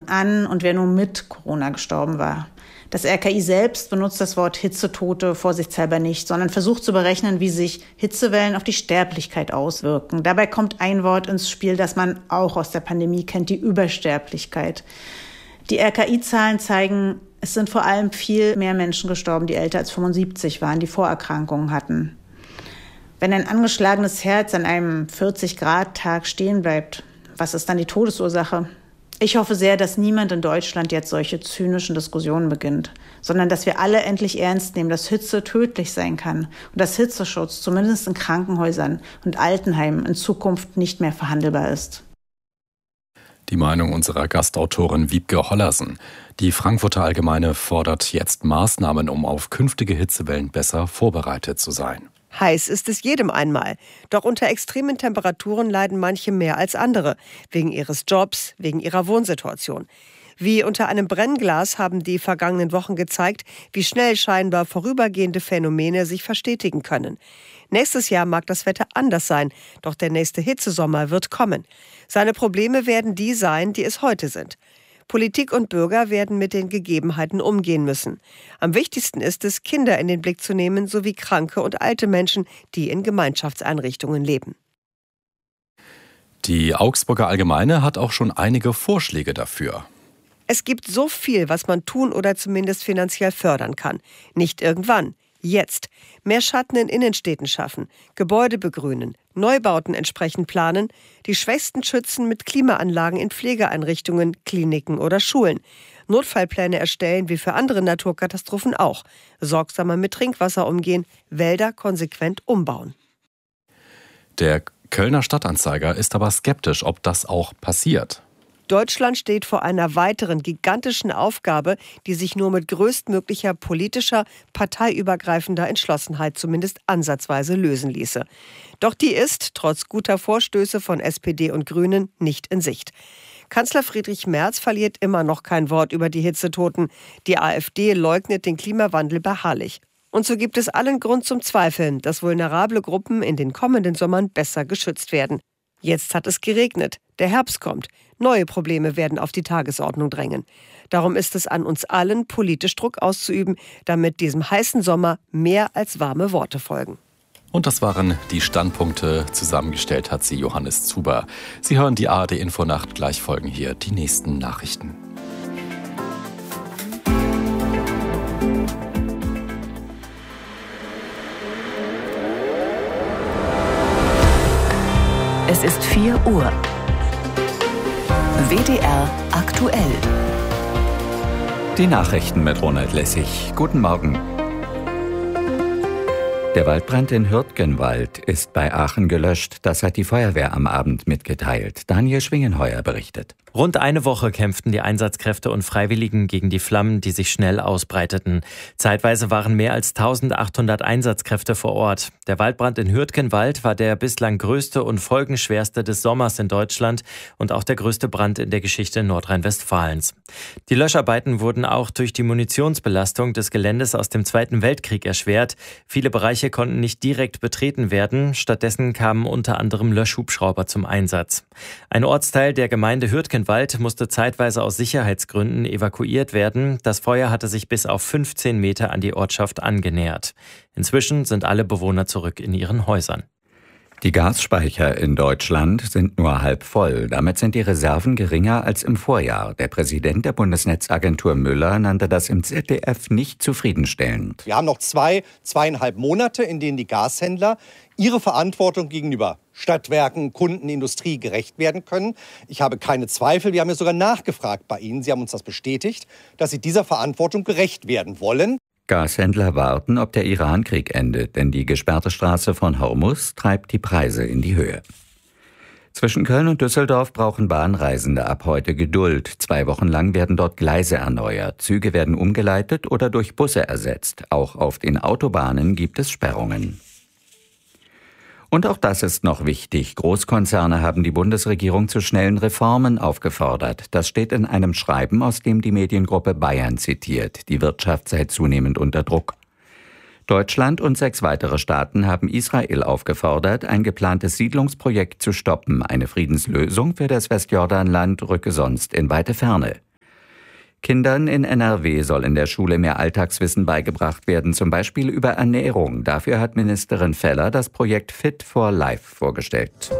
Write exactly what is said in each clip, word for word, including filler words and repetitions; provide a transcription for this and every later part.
an und wer nur mit Corona gestorben war. Das R K I selbst benutzt das Wort Hitzetote vorsichtshalber nicht, sondern versucht zu berechnen, wie sich Hitzewellen auf die Sterblichkeit auswirken. Dabei kommt ein Wort ins Spiel, das man auch aus der Pandemie kennt, die Übersterblichkeit. Die R K I-Zahlen zeigen, es sind vor allem viel mehr Menschen gestorben, die älter als fünfundsiebzig waren, die Vorerkrankungen hatten. Wenn ein angeschlagenes Herz an einem vierzig-Grad-Tag stehen bleibt, was ist dann die Todesursache? Ich hoffe sehr, dass niemand in Deutschland jetzt solche zynischen Diskussionen beginnt, sondern dass wir alle endlich ernst nehmen, dass Hitze tödlich sein kann und dass Hitzeschutz zumindest in Krankenhäusern und Altenheimen in Zukunft nicht mehr verhandelbar ist. Die Meinung unserer Gastautorin Wiebke Hollersen. Die Frankfurter Allgemeine fordert jetzt Maßnahmen, um auf künftige Hitzewellen besser vorbereitet zu sein. Heiß ist es jedem einmal. Doch unter extremen Temperaturen leiden manche mehr als andere. Wegen ihres Jobs, wegen ihrer Wohnsituation. Wie unter einem Brennglas haben die vergangenen Wochen gezeigt, wie schnell scheinbar vorübergehende Phänomene sich verstetigen können. Nächstes Jahr mag das Wetter anders sein, doch der nächste Hitzesommer wird kommen. Seine Probleme werden die sein, die es heute sind. Politik und Bürger werden mit den Gegebenheiten umgehen müssen. Am wichtigsten ist es, Kinder in den Blick zu nehmen, sowie kranke und alte Menschen, die in Gemeinschaftseinrichtungen leben. Die Augsburger Allgemeine hat auch schon einige Vorschläge dafür. Es gibt so viel, was man tun oder zumindest finanziell fördern kann. Nicht irgendwann. Jetzt. Mehr Schatten in Innenstädten schaffen, Gebäude begrünen, Neubauten entsprechend planen, die Schwächsten schützen mit Klimaanlagen in Pflegeeinrichtungen, Kliniken oder Schulen. Notfallpläne erstellen, wie für andere Naturkatastrophen auch. Sorgsamer mit Trinkwasser umgehen, Wälder konsequent umbauen. Der Kölner Stadtanzeiger ist aber skeptisch, ob das auch passiert. Deutschland steht vor einer weiteren gigantischen Aufgabe, die sich nur mit größtmöglicher politischer, parteiübergreifender Entschlossenheit zumindest ansatzweise lösen ließe. Doch die ist, trotz guter Vorstöße von S P D und Grünen, nicht in Sicht. Kanzler Friedrich Merz verliert immer noch kein Wort über die Hitzetoten. Die AfD leugnet den Klimawandel beharrlich. Und so gibt es allen Grund zum Zweifeln, dass vulnerable Gruppen in den kommenden Sommern besser geschützt werden. Jetzt hat es geregnet, der Herbst kommt, neue Probleme werden auf die Tagesordnung drängen. Darum ist es an uns allen, politisch Druck auszuüben, damit diesem heißen Sommer mehr als warme Worte folgen. Und das waren die Standpunkte. Zusammengestellt hat sie Johannes Zuber. Sie hören die A R D-Infonacht, gleich folgen hier die nächsten Nachrichten. Es ist vier Uhr. W D R aktuell. Die Nachrichten mit Ronald Lessig. Guten Morgen. Der Waldbrand in Hürtgenwald ist bei Aachen gelöscht. Das hat die Feuerwehr am Abend mitgeteilt. Daniel Schwingenheuer berichtet. Rund eine Woche kämpften die Einsatzkräfte und Freiwilligen gegen die Flammen, die sich schnell ausbreiteten. Zeitweise waren mehr als eintausendachthundert Einsatzkräfte vor Ort. Der Waldbrand in Hürtgenwald war der bislang größte und folgenschwerste des Sommers in Deutschland und auch der größte Brand in der Geschichte Nordrhein-Westfalens. Die Löscharbeiten wurden auch durch die Munitionsbelastung des Geländes aus dem Zweiten Weltkrieg erschwert. Viele Bereiche konnten nicht direkt betreten werden. Stattdessen kamen unter anderem Löschhubschrauber zum Einsatz. Ein Ortsteil der Gemeinde Hürtgenwald musste zeitweise aus Sicherheitsgründen evakuiert werden. Das Feuer hatte sich bis auf fünfzehn Meter an die Ortschaft angenähert. Inzwischen sind alle Bewohner zurück in ihren Häusern. Die Gasspeicher in Deutschland sind nur halb voll. Damit sind die Reserven geringer als im Vorjahr. Der Präsident der Bundesnetzagentur Müller nannte das im Z D F nicht zufriedenstellend. Wir haben noch zwei, zweieinhalb Monate, in denen die Gashändler ihre Verantwortung gegenüber Stadtwerken, Kunden, Industrie gerecht werden können. Ich habe keine Zweifel, wir haben ja sogar nachgefragt bei Ihnen, Sie haben uns das bestätigt, dass Sie dieser Verantwortung gerecht werden wollen. Gashändler warten, ob der Iran-Krieg endet, denn die gesperrte Straße von Hormuz treibt die Preise in die Höhe. Zwischen Köln und Düsseldorf brauchen Bahnreisende ab heute Geduld. Zwei Wochen lang werden dort Gleise erneuert. Züge werden umgeleitet oder durch Busse ersetzt. Auch auf den Autobahnen gibt es Sperrungen. Und auch das ist noch wichtig. Großkonzerne haben die Bundesregierung zu schnellen Reformen aufgefordert. Das steht in einem Schreiben, aus dem die Mediengruppe Bayern zitiert. Die Wirtschaft sei zunehmend unter Druck. Deutschland und sechs weitere Staaten haben Israel aufgefordert, ein geplantes Siedlungsprojekt zu stoppen. Eine Friedenslösung für das Westjordanland rücke sonst in weite Ferne. Kindern in N R W soll in der Schule mehr Alltagswissen beigebracht werden, zum Beispiel über Ernährung. Dafür hat Ministerin Feller das Projekt Fit for Life vorgestellt.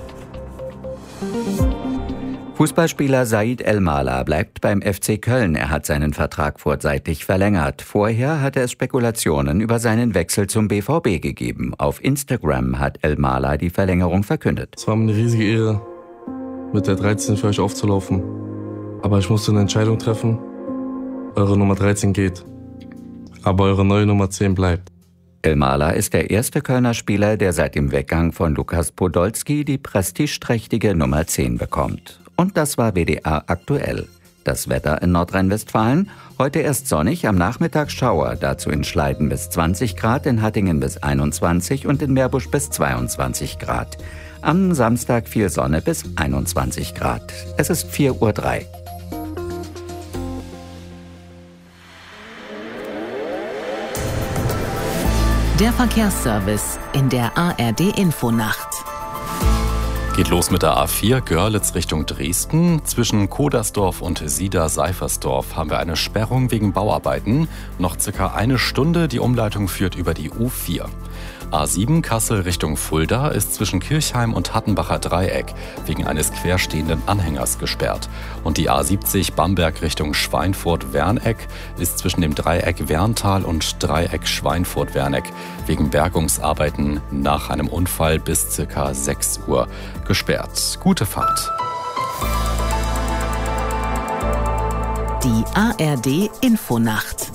Fußballspieler Said El-Mala bleibt beim F C Köln. Er hat seinen Vertrag vorzeitig verlängert. Vorher hatte es Spekulationen über seinen Wechsel zum B V B gegeben. Auf Instagram hat El-Mala die Verlängerung verkündet. Es war mir eine riesige Ehre, mit der dreizehn für euch aufzulaufen. Aber ich musste eine Entscheidung treffen. Eure Nummer dreizehn geht, aber eure neue Nummer zehn bleibt. El-Mala ist der erste Kölner Spieler, der seit dem Weggang von Lukas Podolski die prestigeträchtige Nummer zehn bekommt. Und das war W D R aktuell. Das Wetter in Nordrhein-Westfalen: heute erst sonnig, am Nachmittag Schauer, dazu in Schleiden bis zwanzig Grad, in Hattingen bis einundzwanzig und in Meerbusch bis zweiundzwanzig Grad. Am Samstag viel Sonne bis einundzwanzig Grad. Es ist vier Uhr drei. Der Verkehrsservice in der A R D-Infonacht. Geht los mit der A vier Görlitz Richtung Dresden. Zwischen Kodersdorf und Sieder-Seifersdorf haben wir eine Sperrung wegen Bauarbeiten. Noch circa eine Stunde. Die Umleitung führt über die U vier. A sieben Kassel Richtung Fulda ist zwischen Kirchheim und Hattenbacher Dreieck wegen eines querstehenden Anhängers gesperrt. Und die A siebzig Bamberg Richtung Schweinfurt-Werneck ist zwischen dem Dreieck Werntal und Dreieck Schweinfurt-Werneck wegen Bergungsarbeiten nach einem Unfall bis circa sechs Uhr gesperrt. Gute Fahrt. Die A R D-Infonacht.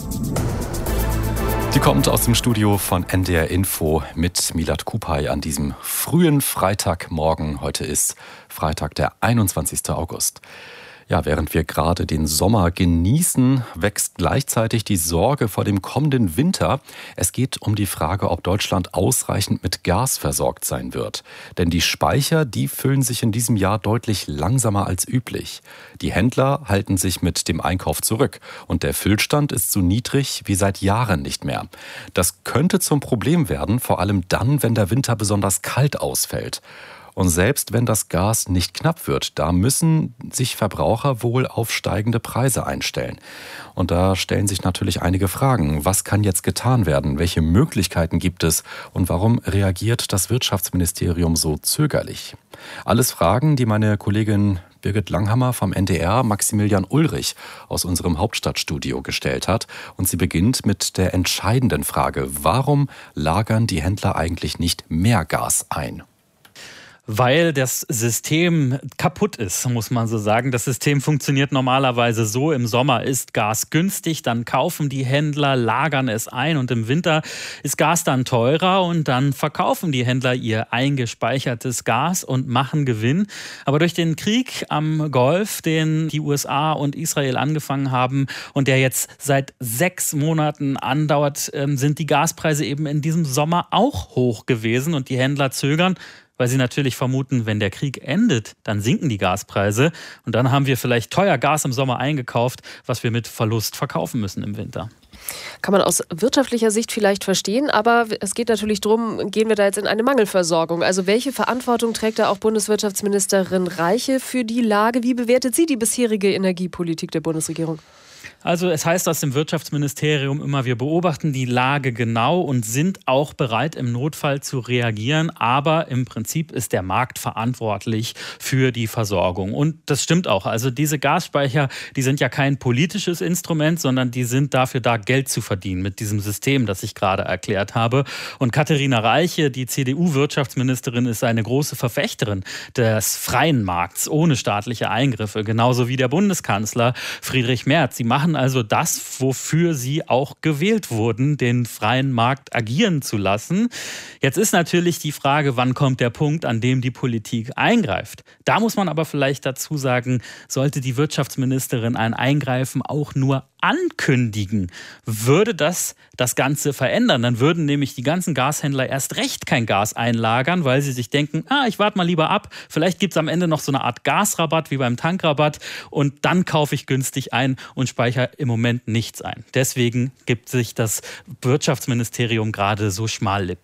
Die kommt aus dem Studio von N D R Info mit Milad Kupay an diesem frühen Freitagmorgen. Heute ist Freitag, der einundzwanzigster August. Ja, während wir gerade den Sommer genießen, wächst gleichzeitig die Sorge vor dem kommenden Winter. Es geht um die Frage, ob Deutschland ausreichend mit Gas versorgt sein wird. Denn die Speicher, die füllen sich in diesem Jahr deutlich langsamer als üblich. Die Händler halten sich mit dem Einkauf zurück und der Füllstand ist so niedrig wie seit Jahren nicht mehr. Das könnte zum Problem werden, vor allem dann, wenn der Winter besonders kalt ausfällt. Und selbst wenn das Gas nicht knapp wird, da müssen sich Verbraucher wohl auf steigende Preise einstellen. Und da stellen sich natürlich einige Fragen. Was kann jetzt getan werden? Welche Möglichkeiten gibt es? Und warum reagiert das Wirtschaftsministerium so zögerlich? Alles Fragen, die meine Kollegin Birgit Langhammer vom N D R Maximilian Ulrich aus unserem Hauptstadtstudio gestellt hat. Und sie beginnt mit der entscheidenden Frage: Warum lagern die Händler eigentlich nicht mehr Gas ein? Weil das System kaputt ist, muss man so sagen. Das System funktioniert normalerweise so: Im Sommer ist Gas günstig, dann kaufen die Händler, lagern es ein, und im Winter ist Gas dann teurer und dann verkaufen die Händler ihr eingespeichertes Gas und machen Gewinn. Aber durch den Krieg am Golf, den die U S A und Israel angefangen haben und der jetzt seit sechs Monaten andauert, sind die Gaspreise eben in diesem Sommer auch hoch gewesen und die Händler zögern, weil sie natürlich vermuten, wenn der Krieg endet, dann sinken die Gaspreise und dann haben wir vielleicht teuer Gas im Sommer eingekauft, was wir mit Verlust verkaufen müssen im Winter. Kann man aus wirtschaftlicher Sicht vielleicht verstehen, aber es geht natürlich darum, gehen wir da jetzt in eine Mangelversorgung? Also welche Verantwortung trägt da auch Bundeswirtschaftsministerin Reiche für die Lage? Wie bewertet sie die bisherige Energiepolitik der Bundesregierung? Also es heißt aus dem Wirtschaftsministerium immer, wir beobachten die Lage genau und sind auch bereit, im Notfall zu reagieren. Aber im Prinzip ist der Markt verantwortlich für die Versorgung. Und das stimmt auch. Also diese Gasspeicher, die sind ja kein politisches Instrument, sondern die sind dafür da, Geld zu verdienen mit diesem System, das ich gerade erklärt habe. Und Katharina Reiche, die C D U-Wirtschaftsministerin, ist eine große Verfechterin des freien Markts ohne staatliche Eingriffe. Genauso wie der Bundeskanzler Friedrich Merz. Sie machen also das, wofür sie auch gewählt wurden, den freien Markt agieren zu lassen. Jetzt ist natürlich die Frage, wann kommt der Punkt, an dem die Politik eingreift. Da muss man aber vielleicht dazu sagen, sollte die Wirtschaftsministerin ein Eingreifen auch nur ankündigen, würde das das Ganze verändern. Dann würden nämlich die ganzen Gashändler erst recht kein Gas einlagern, weil sie sich denken, ah, ich warte mal lieber ab, vielleicht gibt es am Ende noch so eine Art Gasrabatt wie beim Tankrabatt und dann kaufe ich günstig ein und speichere im Moment nichts ein. Deswegen gibt sich das Wirtschaftsministerium gerade so schmallippig.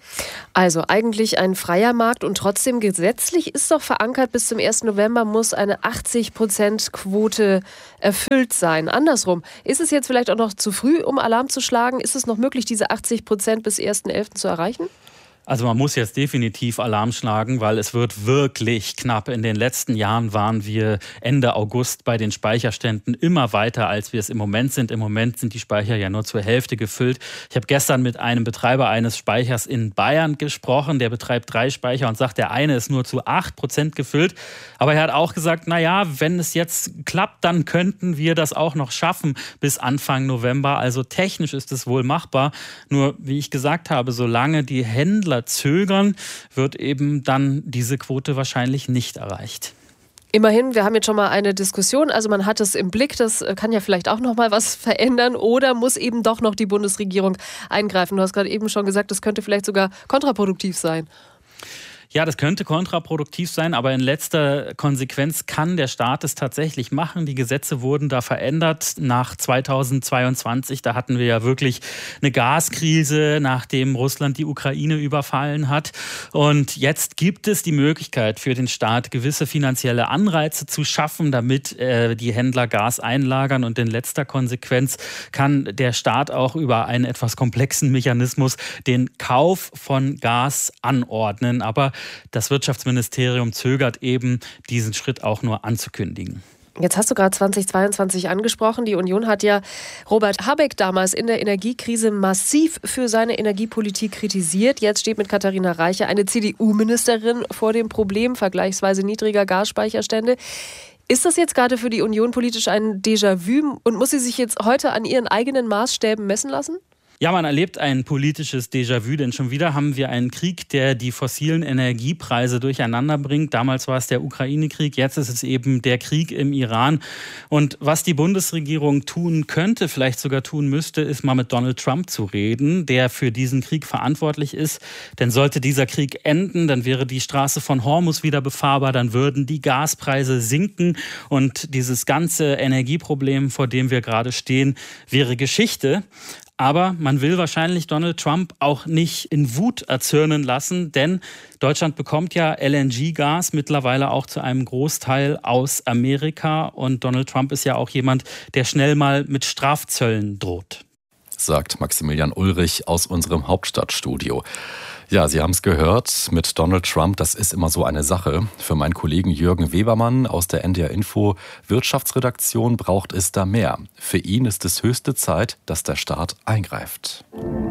Also eigentlich ein freier Markt und trotzdem gesetzlich ist doch verankert, bis zum ersten November muss eine achtzig Prozent Quote erfüllt sein. Andersrum, ist es jetzt vielleicht auch noch zu früh, um Alarm zu schlagen? Ist es noch möglich, diese achtzig Prozent bis ersten elften zu erreichen? Also man muss jetzt definitiv Alarm schlagen, weil es wird wirklich knapp. In den letzten Jahren waren wir Ende August bei den Speicherständen immer weiter, als wir es im Moment sind. Im Moment sind die Speicher ja nur zur Hälfte gefüllt. Ich habe gestern mit einem Betreiber eines Speichers in Bayern gesprochen. Der betreibt drei Speicher und sagt, der eine ist nur zu acht Prozent gefüllt. Aber er hat auch gesagt, naja, wenn es jetzt klappt, dann könnten wir das auch noch schaffen bis Anfang November. Also technisch ist es wohl machbar. Nur, wie ich gesagt habe, solange die Händler zögern, wird eben dann diese Quote wahrscheinlich nicht erreicht. Immerhin, wir haben jetzt schon mal eine Diskussion, also man hat es im Blick, das kann ja vielleicht auch noch mal was verändern oder muss eben doch noch die Bundesregierung eingreifen. Du hast gerade eben schon gesagt, das könnte vielleicht sogar kontraproduktiv sein. Ja, das könnte kontraproduktiv sein, aber in letzter Konsequenz kann der Staat es tatsächlich machen. Die Gesetze wurden da verändert nach zweitausendzweiundzwanzig. Da hatten wir ja wirklich eine Gaskrise, nachdem Russland die Ukraine überfallen hat. Und jetzt gibt es die Möglichkeit für den Staat, gewisse finanzielle Anreize zu schaffen, damit äh, die Händler Gas einlagern. Und in letzter Konsequenz kann der Staat auch über einen etwas komplexen Mechanismus den Kauf von Gas anordnen. Aber das Wirtschaftsministerium zögert eben, diesen Schritt auch nur anzukündigen. Jetzt hast du gerade zweitausendzweiundzwanzig angesprochen. Die Union hat ja Robert Habeck damals in der Energiekrise massiv für seine Energiepolitik kritisiert. Jetzt steht mit Katharina Reiche eine C D U-Ministerin vor dem Problem vergleichsweise niedriger Gasspeicherstände. Ist das jetzt gerade für die Union politisch ein Déjà-vu und muss sie sich jetzt heute an ihren eigenen Maßstäben messen lassen? Ja, man erlebt ein politisches Déjà-vu, denn schon wieder haben wir einen Krieg, der die fossilen Energiepreise durcheinander bringt. Damals war es der Ukraine-Krieg, jetzt ist es eben der Krieg im Iran. Und was die Bundesregierung tun könnte, vielleicht sogar tun müsste, ist mal mit Donald Trump zu reden, der für diesen Krieg verantwortlich ist. Denn sollte dieser Krieg enden, dann wäre die Straße von Hormuz wieder befahrbar, dann würden die Gaspreise sinken und dieses ganze Energieproblem, vor dem wir gerade stehen, wäre Geschichte. Aber man will wahrscheinlich Donald Trump auch nicht in Wut erzürnen lassen, denn Deutschland bekommt ja L N G-Gas mittlerweile auch zu einem Großteil aus Amerika. Und Donald Trump ist ja auch jemand, der schnell mal mit Strafzöllen droht. Sagt Maximilian Ulrich aus unserem Hauptstadtstudio. Ja, Sie haben es gehört, mit Donald Trump, das ist immer so eine Sache. Für meinen Kollegen Jürgen Webermann aus der N D R Info Wirtschaftsredaktion braucht es da mehr. Für ihn ist es höchste Zeit, dass der Staat eingreift.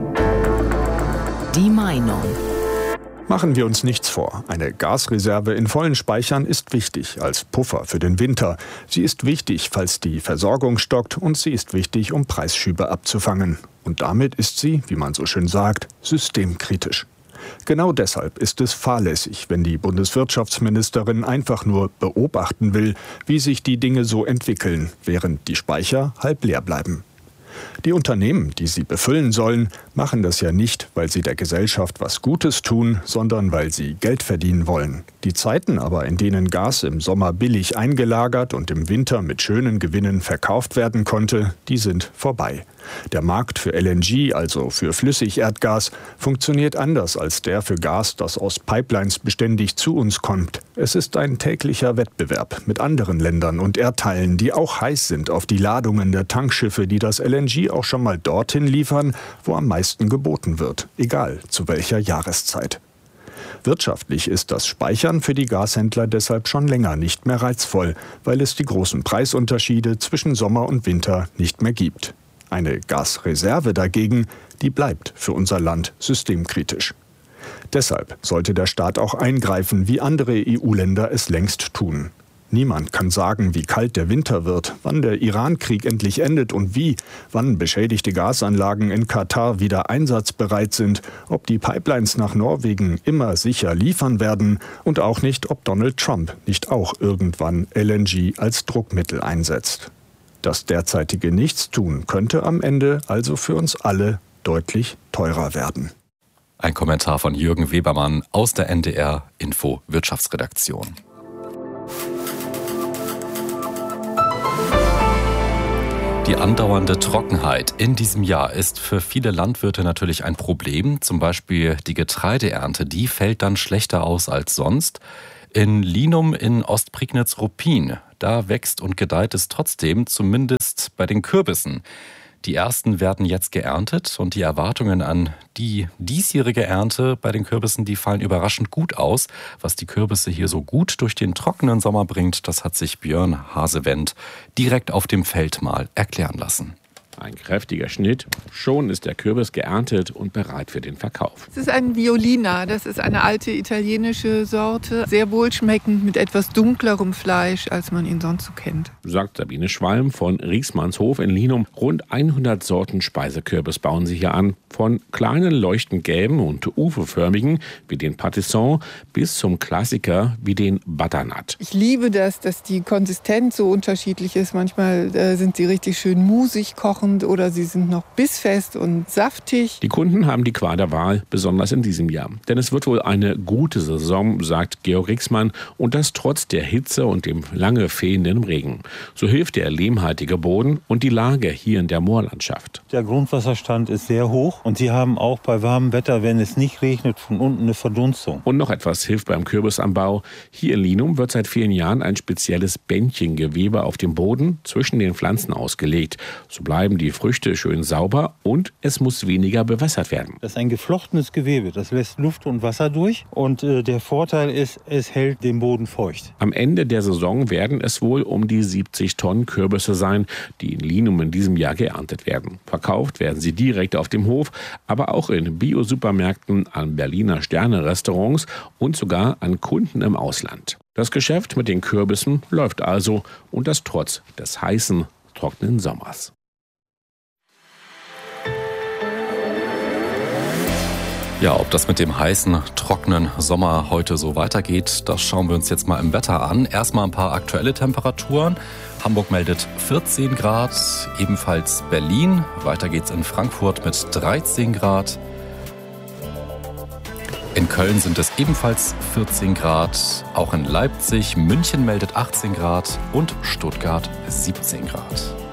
Die Meinung. Machen wir uns nichts vor. Eine Gasreserve in vollen Speichern ist wichtig als Puffer für den Winter. Sie ist wichtig, falls die Versorgung stockt, und sie ist wichtig, um Preisschübe abzufangen. Und damit ist sie, wie man so schön sagt, systemkritisch. Genau deshalb ist es fahrlässig, wenn die Bundeswirtschaftsministerin einfach nur beobachten will, wie sich die Dinge so entwickeln, während die Speicher halb leer bleiben. Die Unternehmen, die sie befüllen sollen, machen das ja nicht, weil sie der Gesellschaft was Gutes tun, sondern weil sie Geld verdienen wollen. Die Zeiten aber, in denen Gas im Sommer billig eingelagert und im Winter mit schönen Gewinnen verkauft werden konnte, die sind vorbei. Der Markt für L N G, also für Flüssigerdgas, funktioniert anders als der für Gas, das aus Pipelines beständig zu uns kommt. Es ist ein täglicher Wettbewerb mit anderen Ländern und Erdteilen, die auch heiß sind auf die Ladungen der Tankschiffe, die das L N G auch schon mal dorthin liefern, wo am meisten geboten wird, egal zu welcher Jahreszeit. Wirtschaftlich ist das Speichern für die Gashändler deshalb schon länger nicht mehr reizvoll, weil es die großen Preisunterschiede zwischen Sommer und Winter nicht mehr gibt. Eine Gasreserve dagegen, die bleibt für unser Land systemkritisch. Deshalb sollte der Staat auch eingreifen, wie andere E U-Länder es längst tun. Niemand kann sagen, wie kalt der Winter wird, wann der Iran-Krieg endlich endet und wie, wann beschädigte Gasanlagen in Katar wieder einsatzbereit sind, ob die Pipelines nach Norwegen immer sicher liefern werden und auch nicht, ob Donald Trump nicht auch irgendwann L N G als Druckmittel einsetzt. Das derzeitige Nichtstun könnte am Ende also für uns alle deutlich teurer werden. Ein Kommentar von Jürgen Webermann aus der N D R Info Wirtschaftsredaktion. Die andauernde Trockenheit in diesem Jahr ist für viele Landwirte natürlich ein Problem. Zum Beispiel die Getreideernte, die fällt dann schlechter aus als sonst. In Linum in Ostprignitz-Ruppin, da wächst und gedeiht es trotzdem, zumindest bei den Kürbissen. Die ersten werden jetzt geerntet und die Erwartungen an die diesjährige Ernte bei den Kürbissen, die fallen überraschend gut aus. Was die Kürbisse hier so gut durch den trockenen Sommer bringt, das hat sich Björn Hasewendt direkt auf dem Feld mal erklären lassen. Ein kräftiger Schnitt, schon ist der Kürbis geerntet und bereit für den Verkauf. Es ist ein Violina, das ist eine alte italienische Sorte, sehr wohlschmeckend mit etwas dunklerem Fleisch, als man ihn sonst so kennt. Sagt Sabine Schwalm von Rieksmannshof in Linum. Rund hundert Sorten Speisekürbis bauen sie hier an. Von kleinen leuchtend gelben und ufoförmigen wie den Patisson bis zum Klassiker wie den Butternut. Ich liebe das, dass die Konsistenz so unterschiedlich ist. Manchmal äh, sind sie richtig schön musig kochen oder sie sind noch bissfest und saftig. Die Kunden haben die Qual der Wahl, besonders in diesem Jahr. Denn es wird wohl eine gute Saison, sagt Georg Rieksmann, und das trotz der Hitze und dem lange fehlenden Regen. So hilft der lehmhaltige Boden und die Lage hier in der Moorlandschaft. Der Grundwasserstand ist sehr hoch und sie haben auch bei warmem Wetter, wenn es nicht regnet, von unten eine Verdunstung. Und noch etwas hilft beim Kürbisanbau. Hier in Linum wird seit vielen Jahren ein spezielles Bändchengewebe auf dem Boden zwischen den Pflanzen ausgelegt. So bleiben die Früchte schön sauber und es muss weniger bewässert werden. Das ist ein geflochtenes Gewebe, das lässt Luft und Wasser durch und äh, der Vorteil ist, es hält den Boden feucht. Am Ende der Saison werden es wohl um die siebzig Tonnen Kürbisse sein, die in Linum in diesem Jahr geerntet werden. Verkauft werden sie direkt auf dem Hof, aber auch in Bio-Supermärkten, an Berliner Sterne-Restaurants und sogar an Kunden im Ausland. Das Geschäft mit den Kürbissen läuft also und das trotz des heißen, trockenen Sommers. Ja, ob das mit dem heißen, trockenen Sommer heute so weitergeht, das schauen wir uns jetzt mal im Wetter an. Erstmal ein paar aktuelle Temperaturen. Hamburg meldet vierzehn Grad, ebenfalls Berlin. Weiter geht's in Frankfurt mit dreizehn Grad. In Köln sind es ebenfalls vierzehn Grad. Auch in Leipzig, München meldet achtzehn Grad und Stuttgart siebzehn Grad.